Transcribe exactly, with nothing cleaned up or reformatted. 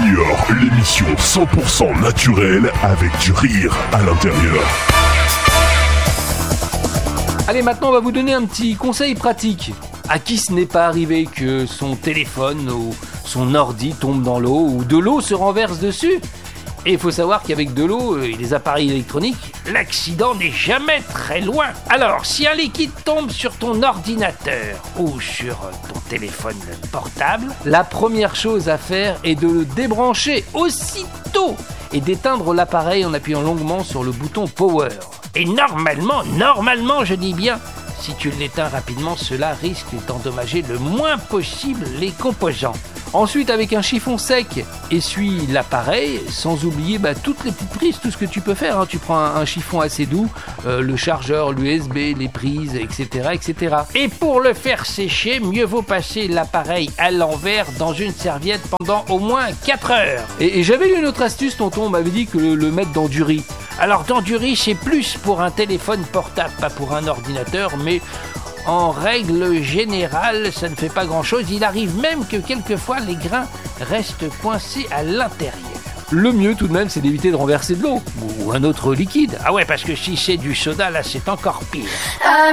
Junior, l'émission cent pour cent naturelle avec du rire à l'intérieur. Allez, maintenant on va vous donner un petit conseil pratique. À qui ce n'est pas arrivé que son téléphone ou son ordi tombe dans l'eau ou de l'eau se renverse dessus ? Et il faut savoir qu'avec de l'eau et les appareils électroniques, l'accident n'est jamais très loin. Alors, si un liquide tombe sur ton ordinateur ou sur ton téléphone portable, la première chose à faire est de le débrancher aussitôt et d'éteindre l'appareil en appuyant longuement sur le bouton Power. Et normalement, normalement je dis bien, si tu l'éteins rapidement, cela risque d'endommager le moins possible les composants. Ensuite, avec un chiffon sec, essuie l'appareil, sans oublier bah, toutes les petites prises, tout ce que tu peux faire. Hein. Tu prends un, un chiffon assez doux, euh, le chargeur, l'U S B, les prises, et cetera, et cetera. Et pour le faire sécher, mieux vaut passer l'appareil à l'envers dans une serviette pendant au moins quatre heures. Et, et j'avais lu une autre astuce, tonton m'avait dit que le, le mettre dans du riz. Alors dans du riz, c'est plus pour un téléphone portable, pas pour un ordinateur, mais... en règle générale, ça ne fait pas grand-chose. Il arrive même que quelquefois les grains restent coincés à l'intérieur. Le mieux tout de même, c'est d'éviter de renverser de l'eau ou un autre liquide. Ah ouais, parce que si c'est du soda, là, c'est encore pire.